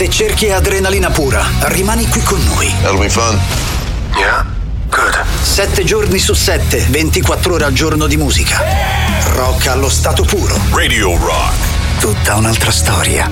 Se cerchi adrenalina pura, rimani qui con noi. That'll be fun. Yeah? Good. 7 giorni su 7, 24 ore al giorno di musica. Rock allo stato puro. Radio Rock. Tutta un'altra storia.